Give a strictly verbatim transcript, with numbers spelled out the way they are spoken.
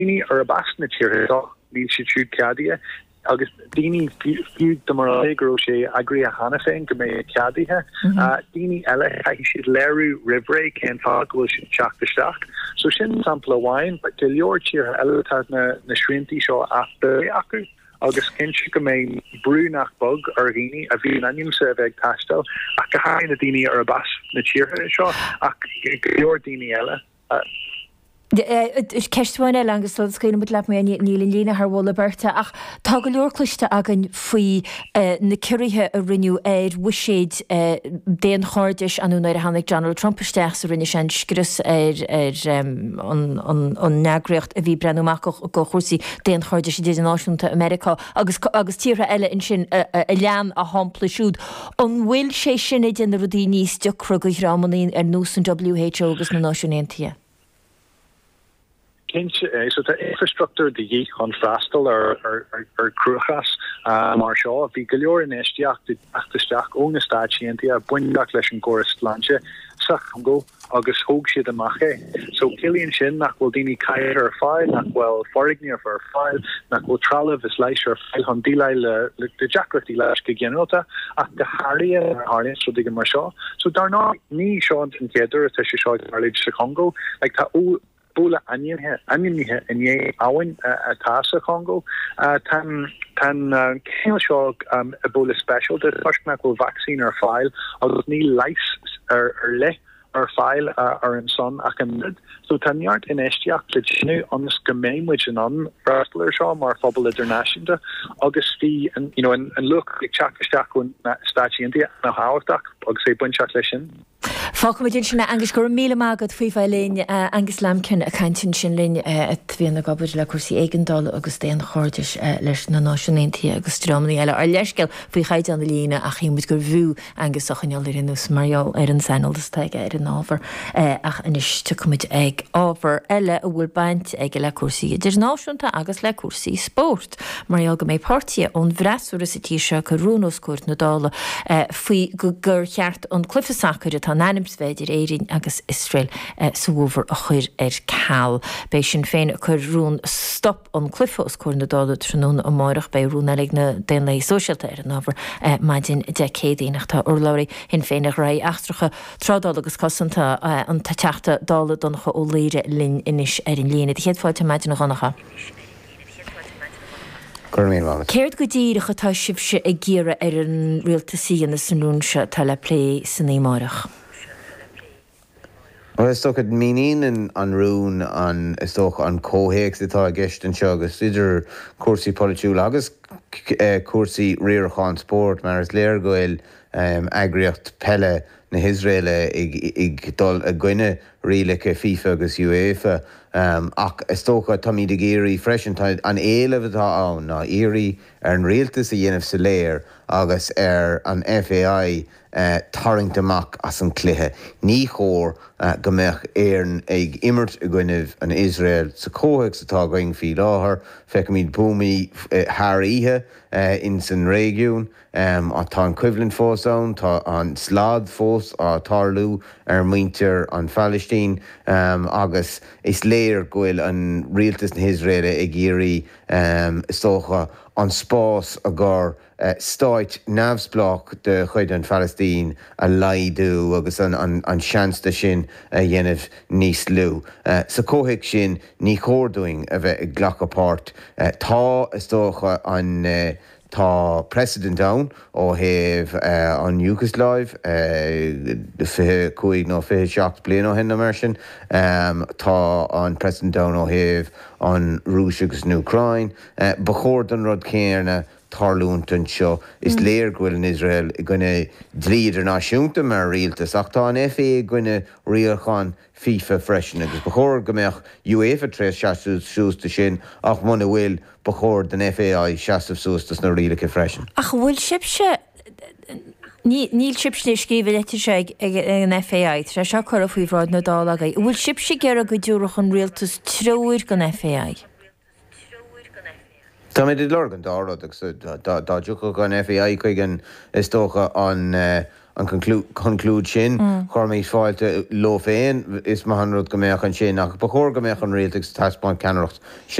Dini ar a basna tíre ní si trú cadia agus Dini fiú de mar gro sé agri a hanna féin go mé cadithe Dini eile ha si leru rivre ken fá go si teach de staach so sin sample wine but de leor tíre eile na na shrinti seo after acu agus ken si go mé brú nach bug ar hini a bhí anim se bheith tastal a go ha na Dini ar a bas na tíre seo ach leor Dini eile Ceistháin eile agus le scéine mu le mé níl lína ar bhla berta ach tá go leorcluiste agan faoi na cuirithe a rinneú éir wiséid déon cháirdis anú na hanig Donald Trumpisteach sa rinne sin scrus ar an neagraocht a bhí brenúach go chósaí déon cháirdis i déidir náisiúnta America agus agus tíre eile in sin a lean a hápla siúd an bhfuil sé sin é déana rudí níos deocra go rámanín ar nús an W H O agus na náisiúntaithe. So the infrastructure the ye on frastal or or or cruchas uh marshal vi galore in estiach de achterstach on the stachientia buindach leschen chorus lanche sachgo agus hoog si de mache so Killian shin nach will dini kair or file nach well forigni for file nach will trala vis leisure file hon dilai le de jackrati lash genota at the harry or harness so dig marshal so dar not ni shont in together as she shot college Congo like that all Bola onion he onion he in ye awen a tasa Congo uh tan tan kale shock um Ebola special the first medical vaccine or file or ni lice or or le or file uh, or in son akan so tan yard in estiach the chinu on the skemain which an on brastler shaw mar fobble international august fee and you know and, and look like chakastach on stachi india na hawdak og say bunchak leshin Fácamidín sinna agus gur míle mágad faoi bheith léin agus lemcin a caiintin sin linn a bhíon na gabbaid le cuasaí éigeandála agus déon cháirdis leis na náisiúntaithe agus trámaí eile ar leisceil faoi chaid an lína a chimuid gur bhú agus a chuneal ar inús marall ar an saoiltas teige ar an ábhar ach inis tucmuid ag ábhar eile a bhfuil baint ag le cuasaí idir náisiúnta agus le cuasaí spórt marall go méid páirtí ón bhreasúra sa tíise go rúnóscuirt na dála faoi go gur cheart an clufasachar atá nanim Sveidir éirin agus Israel sa bhóver a chuir ar cal. Bei sin féin chur rún stop an clifos chuir na dála tróna a máireach bei rúna ag na den lei sosialta ar an ábhar maidin decédaí nach tá urlairí hin féin a raí achtracha trádála agus cosanta an tá teachta dála doncha ó léire linn inis ar an líana. Chéad fáilte maidin nach annacha. Céirt go díirecha tá sibse a ggéire ar an rialtasí na sanúnse tá le lé san éimeáireach. Well, it's talking meaning and on rune on it's talk on cohex the tar guest and shogus either coursey political agus coursey rear con sport maris lair goil um agriot pelle na Israel ig ig dol a gwine really ke FIFA agus UEFA um ach stoka Tommy de Geary fresh and an ale of ta on na eerie an realtas a yenef selair agus er an F A I Uh, Tarringtonach as an cluthe ní chóir uh, gombeach éarn ag immert a gcuineh an Israel sa cóthaic sa tá going fi láthair feic míad búmi uh, tharaíthe uh, in san régiún um, a tá an cuiblinn fós ann tá an slád fós a tarlú ar muintir an Palestine um, agus is léir goil an rialtas na Israel ag géirí um, istócha an spás a gur uh, stáit navsblach de chuid an Palestine a laidú agus an, an, an seansta sin a dhéanamh níos lú. Uh, sa cóhic sin ní chóirúing a bheith ag ghlachapáirt. Uh, tá istócha an uh, tá president down ó heh uh, an Yugoslav uh, de fihe cuaig nó fihe seacht bliain ó hen mar sin um, tá an president down ó heh an Rúis agus na Ucrain uh, ba chóir an rud céarna tarlúntan seo is mm. léir gohfuil in Israel i gcuine dlíidir náisiúnta mar rialtas ach tá an F A I gcuine rialchan FIFA freisin agus ba chóir gombeach UEFA tres seaamh sústa sin ach muna bhfuil ba chóir den F A I seaamh sústas na rialacha freisin. Ach bhfuil sibse níl sibsne scíbh leite sé ag an F A I tre se chur a faoihráid na dálaga. Bhfuil sibse gear a go dúrach an rialtas troúir gan F A I. Tá méid lorgan dárad agus dá dúcha gan F A I chuig an istócha an an conclúd sin chuir mé fáilte lo féin is mar an rud go méach an sin nach ba chóir go méach an réalteach taspáin ceannacht